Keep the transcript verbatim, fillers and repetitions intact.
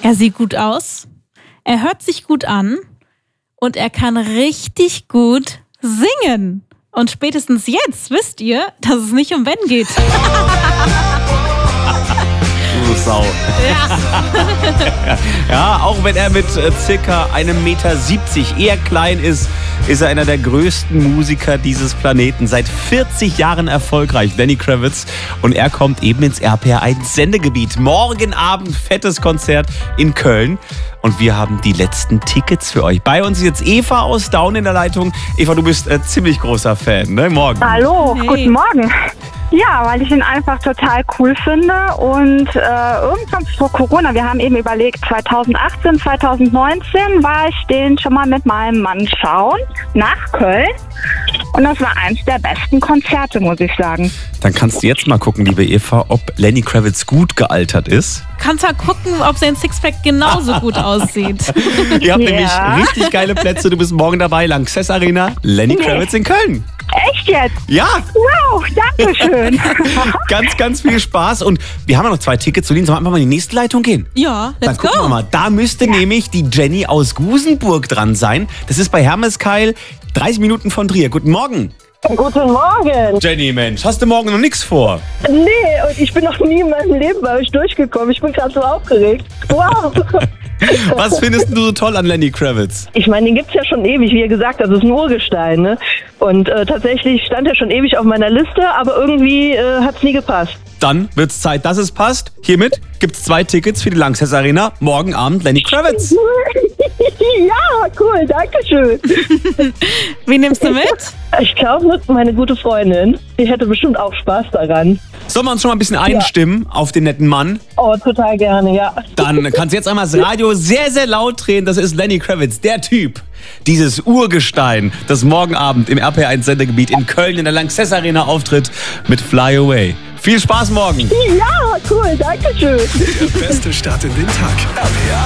Er sieht gut aus, er hört sich gut an und er kann richtig gut singen. Und spätestens jetzt wisst ihr, dass es nicht um Ben geht. Du Sau. Ja. Ja, auch wenn er mit äh, circa einem Meter siebzig eher klein ist, ist er einer der größten Musiker dieses Planeten. Seit vierzig Jahren erfolgreich, Lenny Kravitz. Und er kommt eben ins R P R eins Sendegebiet. Morgen Abend fettes Konzert in Köln. Und wir haben die letzten Tickets für euch. Bei uns ist jetzt Eva aus Daun in der Leitung. Eva, du bist äh, ziemlich großer Fan, ne? Morgen. Hallo, Hey. guten Morgen. Ja, weil ich ihn einfach total cool finde und äh, irgendwann vor Corona, wir haben eben überlegt, zwanzig achtzehn, zwanzig neunzehn war ich den schon mal mit meinem Mann schauen, nach Köln und das war eins der besten Konzerte, muss ich sagen. Dann kannst du jetzt mal gucken, liebe Eva, ob Lenny Kravitz gut gealtert ist. Kannst mal gucken, ob sein Sixpack genauso gut aussieht. Ihr habt Ja. nämlich richtig geile Plätze. Du bist morgen dabei, Lanxess Arena, Lenny Kravitz in Köln. Echt jetzt? Ja, Wow, danke schön. ganz, ganz viel Spaß. Und wir haben ja noch zwei Tickets zu liegen. Sollen wir einfach mal in die nächste Leitung gehen? Ja, Dann let's gucken wir go. mal. Da müsste nämlich die Jenny aus Gusenburg dran sein. Das ist bei Hermeskeil, dreißig Minuten von Trier. Guten Morgen. Guten Morgen. Jenny, Mensch, hast du morgen noch nichts vor? Nee, und ich bin noch nie in meinem Leben bei euch durchgekommen. Ich bin gerade so aufgeregt. Wow. Was findest du so toll an Lenny Kravitz? Ich meine, den gibt's ja schon ewig, wie ihr gesagt habt. Das ist ein Urgestein, ne? Und äh, tatsächlich stand er schon ewig auf meiner Liste, aber irgendwie äh, hat's nie gepasst. Dann wird's Zeit, dass es passt. Hiermit gibt's zwei Tickets für die Lanxess Arena. Morgen Abend Lenny Kravitz. Ja, cool, danke schön. Wen nimmst du mit? Ich glaube, meine gute Freundin, die hätte bestimmt auch Spaß daran. Sollen wir uns schon mal ein bisschen einstimmen auf den netten Mann? Oh, total gerne, ja. Dann kannst du jetzt einmal das Radio sehr, sehr laut drehen. Das ist Lenny Kravitz, der Typ. Dieses Urgestein, das morgen Abend im R P R eins Sendegebiet in Köln in der Lanxess Arena auftritt mit Fly Away. Viel Spaß morgen. Ja, cool, danke schön. Der beste Start in den Tag. R P R